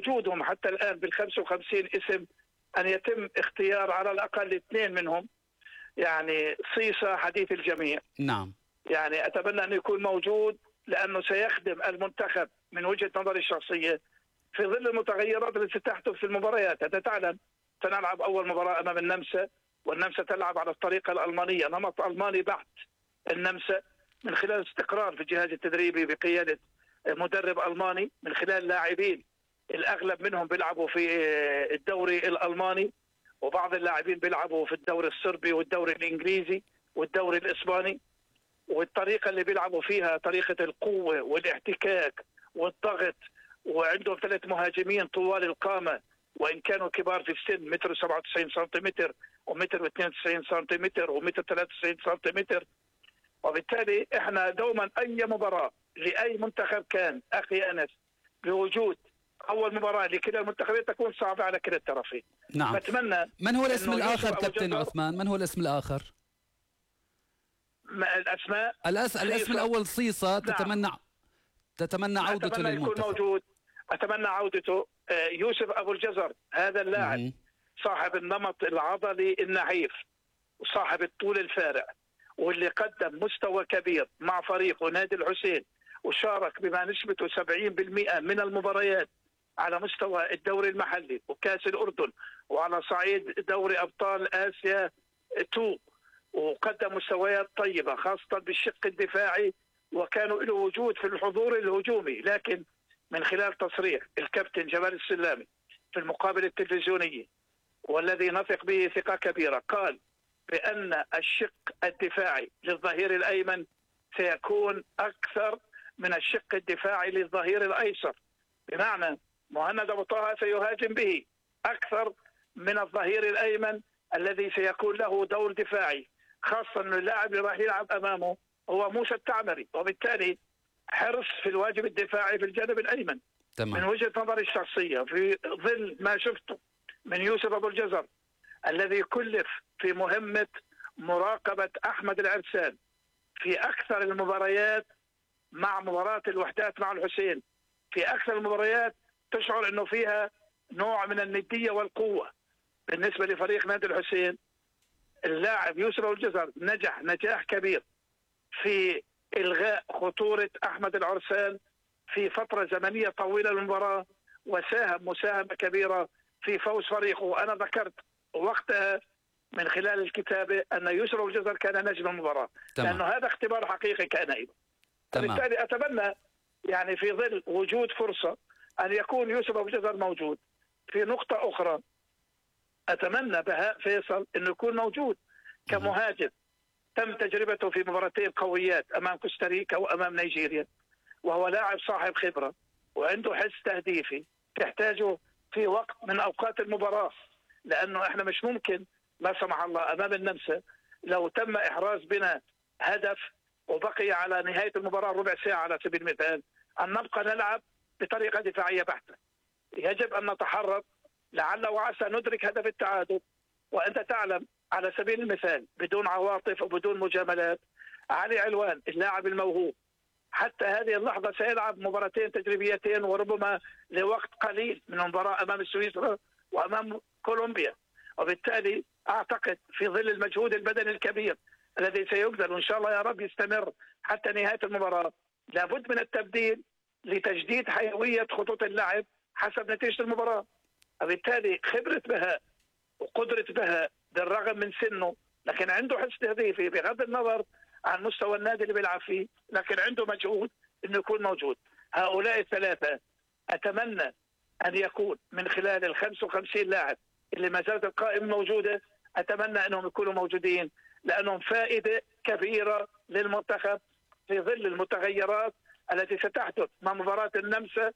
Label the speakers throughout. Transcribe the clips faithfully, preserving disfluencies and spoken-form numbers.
Speaker 1: وجودهم حتى الآن بالخمسة وخمسين اسم أن يتم اختيار على الأقل اثنين منهم، يعني صيصة حديث الجميع.
Speaker 2: نعم.
Speaker 1: يعني أتمنى أن يكون موجود، لأنه سيخدم المنتخب من وجهة نظري الشخصية في ظل المتغيرات التي ستحدث في المباريات. أنت تعلم سنلعب أول مباراة أمام النمسا، والنمسا تلعب على الطريقة الألمانية، نمط ألماني بحت. النمسا من خلال استقرار في الجهاز التدريبي بقيادة مدرب ألماني، من خلال لاعبين الأغلب منهم بيلعبوا في الدوري الألماني، وبعض اللاعبين بيلعبوا في الدوري الصربي والدوري الإنجليزي والدوري الإسباني. والطريقة اللي بيلعبوا فيها طريقة القوة والاحتكاك والضغط، وعندهم ثلاث مهاجمين طوال القامة وإن كانوا كبار في السن، متر سبعة وتسعين سنتيمتر ومتر واثنين وتسعين سنتيمتر ومتر ثلاثة وتسعين سنتيمتر. وبالتالي احنا دوما أي مباراة لأي منتخب كان أخي أنس بوجود أول مباراة لكلا المنتخبين تكون صعبة على كلا الطرفين.
Speaker 2: نعم.
Speaker 1: بتمنى.
Speaker 2: من هو الاسم الآخر كابتن عثمان؟ من هو الاسم الآخر؟
Speaker 1: الأسماء
Speaker 2: الأس... الاسم الأول صيصة. تتمنى نعم. تتمنى عودته
Speaker 1: أتمنى
Speaker 2: للمنتخب.
Speaker 1: يكون موجود. أتمنى عودته. يوسف أبو الجزر، هذا اللاعب
Speaker 2: مم. صاحب
Speaker 1: النمط العضلي النحيف وصاحب الطول الفارع، واللي قدم مستوى كبير مع فريقه نادي الحسين، وشارك بما نسبته سبعين بالمئة من المباريات على مستوى الدوري المحلي وكاس الأردن وعلى صعيد دوري أبطال آسيا تو، وقدم مستويات طيبة خاصة بالشق الدفاعي، وكانوا له وجود في الحضور الهجومي. لكن من خلال تصريح الكابتن جمال السلامي في المقابلة التلفزيونية، والذي نثق به ثقة كبيرة، قال بأن الشق الدفاعي للظهير الأيمن سيكون أكثر من الشق الدفاعي للظهير الأيسر، بمعنى مهند أبو طه سيهاجم به أكثر من الظهير الأيمن الذي سيكون له دور دفاعي، خاصة أن اللاعب اللي راح يلعب أمامه هو موسى التعمري، وبالتالي حرص في الواجب الدفاعي في الجانب الأيمن.
Speaker 2: تمام.
Speaker 1: من وجهة نظري الشخصية في ظل ما شفته من يوسف أبو الجزر الذي كلف في مهمة مراقبة أحمد العرسان في أكثر المباريات مع مباراة الوحدات مع الحسين، في أكثر المباريات تشعر أنه فيها نوع من الندية والقوة بالنسبة لفريق نادي الحسين. اللاعب يوسف أبو الجزر نجح نجاح كبير في إلغاء خطورة أحمد العرسان في فترة زمنية طويلة للمباراة، وساهم مساهمة كبيرة في فوز فريقه. وأنا ذكرت وقتها من خلال الكتابة أن يوسف أبو الجزر كان نجم المباراة، لأنه هذا اختبار حقيقي كان أيضا. بالتالي أتمنى يعني في ظل وجود فرصة أن يكون يوسف أبو الجزر موجود. في نقطة أخرى أتمنى بهاء فيصل أنه يكون موجود كمهاجم، تم تجربته في مباراتين قويات أمام كوستاريكا وأمام نيجيريا، وهو لاعب صاحب خبرة وعنده حس تهديفي تحتاجه في وقت من أوقات المباراة، لأنه إحنا مش ممكن لا سمح الله أمام النمسا لو تم إحراز بنا هدف وبقي على نهاية المباراة ربع ساعة على سبيل المثال أن نبقى نلعب بطريقة دفاعية بحتة. يجب أن نتحرك لعل وعسى ندرك هدف التعادل. وأنت تعلم على سبيل المثال بدون عواطف وبدون مجاملات، علي علوان اللاعب الموهوب حتى هذه اللحظة سيلعب مباراتين تجريبيتين وربما لوقت قليل من المباراة أمام سويسرا وأمام كولومبيا. وبالتالي أعتقد في ظل المجهود البدني الكبير الذي سيبذل وإن شاء الله يا رب يستمر حتى نهاية المباراة، لابد من التبديل لتجديد حيوية خطوط اللعب حسب نتيجة المباراة. وبالتالي خبرة بهاء وقدرة بهاء بالرغم من سنه، لكن عنده حس تهديفي بغض النظر عن مستوى النادي اللي بيلعب فيه، لكن عنده مجهود انه يكون موجود. هؤلاء الثلاثة اتمنى ان يكون من خلال ال خمسة وخمسين لاعب اللي ما زالت القائمة موجودة، اتمنى انهم يكونوا موجودين لانهم فائدة كبيرة للمنتخب في ظل المتغيرات التي ستحدث مع مباراة النمسا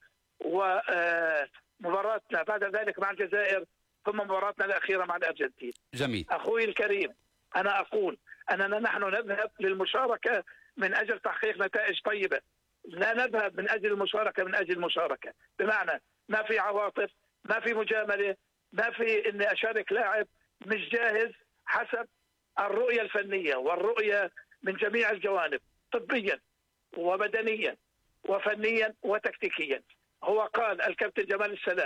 Speaker 1: ومباراتنا بعد ذلك مع الجزائر ثم مباراتنا الأخيرة مع الأرجنتين.
Speaker 2: جميل.
Speaker 1: أخوي الكريم، أنا أقول أننا نحن نذهب للمشاركة من أجل تحقيق نتائج طيبة، لا نذهب من أجل المشاركة من أجل المشاركة، بمعنى ما في عواطف، ما في مجاملة، ما في إني أشارك لاعب مش جاهز حسب الرؤية الفنية والرؤية من جميع الجوانب طبيا وبدنيا وفنيا وتكتيكيا. هو قال الكابتن جمال السلام